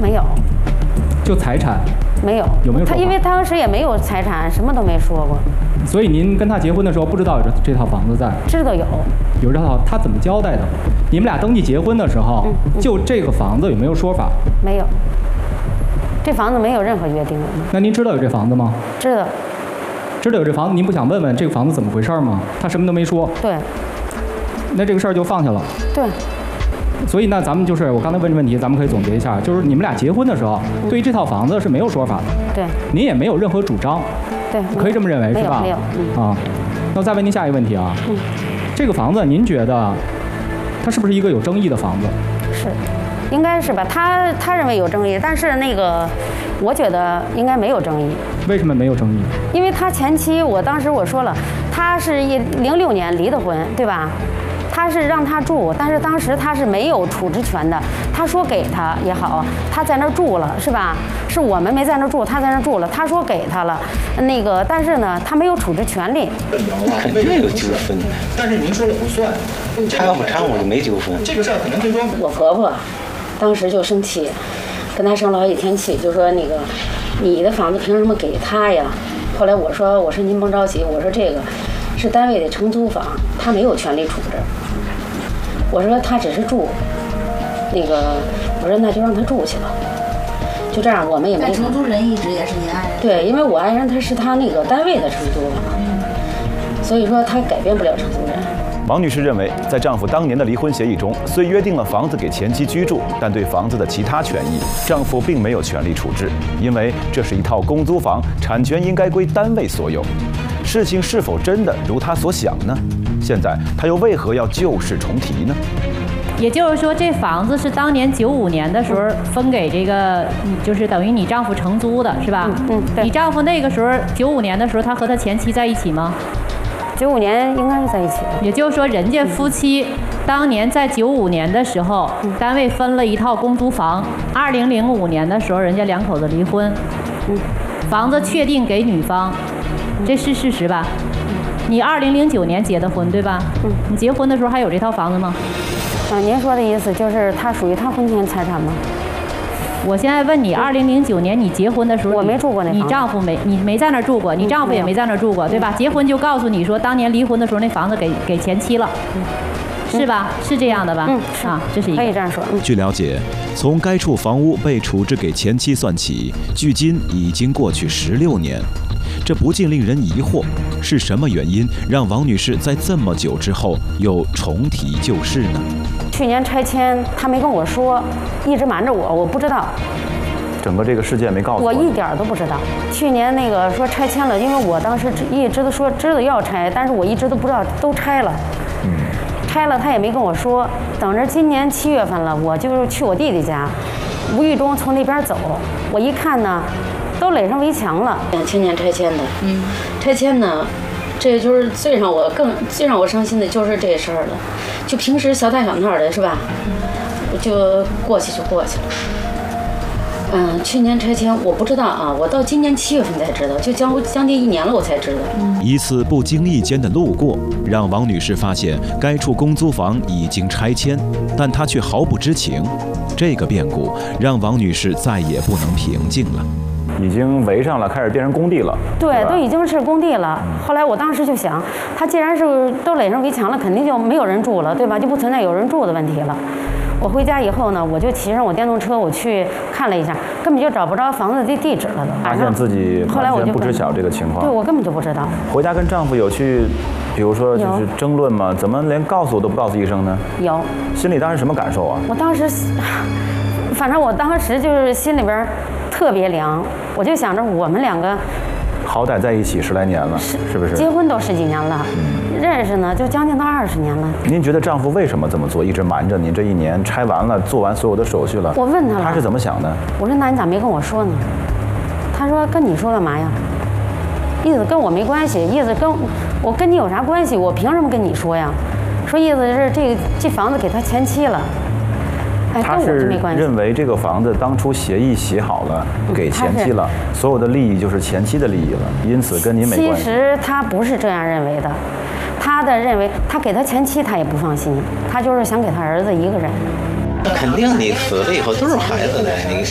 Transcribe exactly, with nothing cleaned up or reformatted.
没有。 就财产？ 没有。 有没有？ 他因为当时也没有财产，什么都没说过。 所以您跟他结婚的时候不知道有这这套房子在？ 知道有。 有这套，他怎么交代的？你们俩登记结婚的时候， 嗯嗯、 就这个房子有没有说法？ 没有。这房子没有任何约定。 那您知道有这房子吗？ 知道。 知道有这房子，您不想问问这个房子怎么回事吗？他什么都没说。 对。 那这个事儿就放下了。 对。 所以呢，咱们就是我刚才问这问题，咱们可以总结一下，就是你们俩结婚的时候，嗯、对于这套房子是没有说法的。 对。 您也没有任何主张。 对。 可以这么认为是吧？ 没有。 嗯、啊，那我再问您下一个问题啊。 嗯。 这个房子您觉得，它是不是一个有争议的房子？ 是。应该是吧，他他认为有争议，但是那个，我觉得应该没有争议。 为什么没有争议？ 因为他前妻，我当时我说了，他是一零六年离的婚，对吧？他是让他住，但是当时他是没有处置权的。他说给他也好，他在那儿住了，是吧？是我们没在那儿住，他在那儿住了。他说给他了，那个，但是呢，他没有处置权利。 肯定有纠纷， 但是您说了不算， 掺和掺和就没纠纷。 这个事儿可能最终我婆婆。当时就生气，跟他生了好几天气，就说那个，你的房子凭什么给他呀？后来我说，我说您甭着急，我说这个是单位的承租房，他没有权利处置。我说他只是住，那个我说那就让他住去吧。就这样，我们也没。 承租人一直也是您爱人。 对，因为我爱人他是他那个单位的承租房，嗯、所以说他改变不了承租人。 王女士认为，在丈夫当年的离婚协议中，虽约定了房子给前妻居住，但对房子的其他权益，丈夫并没有权利处置，因为这是一套公租房，产权应该归单位所有。事情是否真的如她所想呢？现在她又为何要旧事重提呢？ 也就是说，这房子是当年九五年的时候分给这个，就是等于你丈夫承租的，是吧？ 嗯嗯。对。 你丈夫那个时候九五年的时候，他和他前妻在一起吗？ 九五年应该是在一起的。 也就是说，人家夫妻当年在九五年的时候，嗯、单位分了一套公租房。二零零五年的时候，人家两口子离婚，嗯、房子确定给女方，这是事实吧？嗯、你二零零九年结的婚，对吧？嗯。你结婚的时候还有这套房子吗？ 啊，您说的意思就是他属于他婚前财产吗？ 我现在问你，二零零九年你结婚的时候， 我没住过那房子。 你丈夫没，你没在那儿住过，你丈夫也没在那儿住过，对吧？结婚就告诉你说，当年离婚的时候那房子给给前妻了，是吧？是这样的吧？ 嗯， 啊，这是一个。 可以这样说。 据了解，从该处房屋被处置给前妻算起，距今已经过去十六年，这不禁令人疑惑：是什么原因让王女士在这么久之后又重提旧事呢？ 去年拆迁，他没跟我说，一直瞒着我，我不知道。 整个这个事件没告诉我。 我一点都不知道。去年那个说拆迁了，因为我当时一直都说知道要拆，但是我一直都不知道都拆了。嗯。拆了他也没跟我说，等着今年七月份了，我就去我弟弟家，无意中从那边走，我一看呢，都垒上围墙了。两千年拆迁的。嗯。拆迁呢？这就是最让我更最让我伤心的就是这事儿了，就平时小打小闹的是吧，就过去就过去了。嗯，去年拆迁我不知道啊，我到今年七月份才知道，就将将近一年了我才知道。 一次不经意间的路过，让王女士发现该处公租房已经拆迁，但她却毫不知情。这个变故让王女士再也不能平静了。 已经围上了，开始变成工地了。 对，都已经是工地了。后来我当时就想，他既然是都垒上围墙了，肯定就没有人住了，对吧？就不存在有人住的问题了。我回家以后呢，我就骑上我电动车，我去看了一下，根本就找不着房子的地址了都。 发现自己后来我就不知晓这个情况。 对，我根本就不知道。 回家跟丈夫有去，比如说就是争论吗？怎么连告诉我都不告诉一声呢？ 有。 心里当时什么感受啊？ 我当时，反正我当时就是心里边特别凉，我就想着我们两个。 好歹在一起十来年了，是是不是？ 结婚都十几年了，嗯、认识呢就将近到二十年了。 您觉得丈夫为什么这么做，一直瞒着您？这一年拆完了，做完所有的手续了， 我问他了， 他是怎么想的？ 我说那你咋没跟我说呢？他说跟你说干嘛呀？意思跟我没关系，意思跟我跟你有啥关系？我凭什么跟你说呀？说意思是这个这房子给他前妻了。 他是认为这个房子当初协议写好了，给前妻了，所有的利益就是前妻的利益了，因此跟您没关系。 其实他不是这样认为的，他的认为他给他前妻他也不放心，他就是想给他儿子一个人。 肯定你死了以后都是孩子的，你